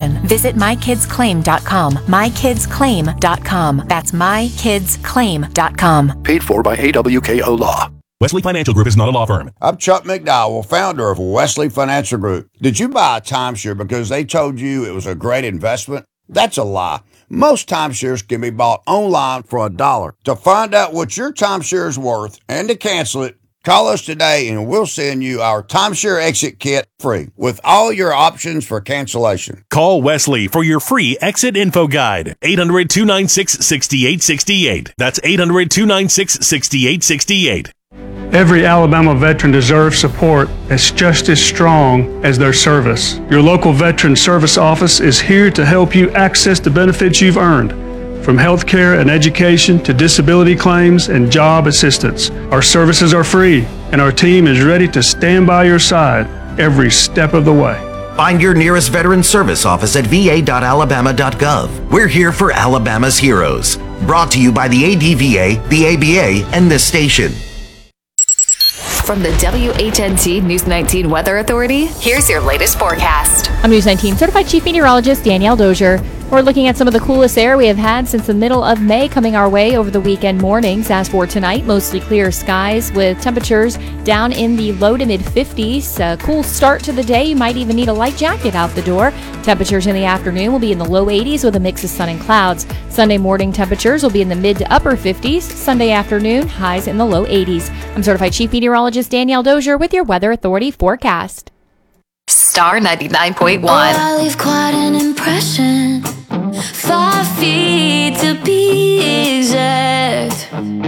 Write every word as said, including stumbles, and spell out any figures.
information, visit my kids claim dot com. my kids claim dot com. That's my kids claim dot com. Paid for by A W K O Law. Wesley Financial Group is not a law firm. I'm Chuck McDowell, founder of Wesley Financial Group. Did you buy a timeshare because they told you it was a great investment? That's a lie. Most timeshares can be bought online for a dollar. To find out what your timeshare is worth and to cancel it, call us today and we'll send you our timeshare exit kit free with all your options for cancellation. Call Wesley for your free exit info guide. eight hundred, two nine six, six eight six eight. That's eight hundred, two nine six, six eight six eight. Every Alabama veteran deserves support that's just as strong as their service. Your local Veteran Service Office is here to help you access the benefits you've earned, from health care and education to disability claims and job assistance. Our services are free, and our team is ready to stand by your side every step of the way. Find your nearest Veteran Service Office at v a dot alabama dot gov. We're here for Alabama's heroes. Brought to you by the A D V A, the A B A, and this station. From the W H N T News nineteen Weather Authority, here's your latest forecast. I'm News nineteen Certified Chief Meteorologist Danielle Dozier. We're looking at some of the coolest air we have had since the middle of May coming our way over the weekend mornings. As for tonight, mostly clear skies with temperatures down in the low to mid fifties. A cool start to the day. You might even need a light jacket out the door. Temperatures in the afternoon will be in the low eighties with a mix of sun and clouds. Sunday morning temperatures will be in the mid to upper fifties. Sunday afternoon, highs in the low eighties. I'm Certified Chief Meteorologist Danielle Dozier with your Weather Authority forecast. Star ninety-nine point one. Oh, I leave quite an impression. Five feet to be exact.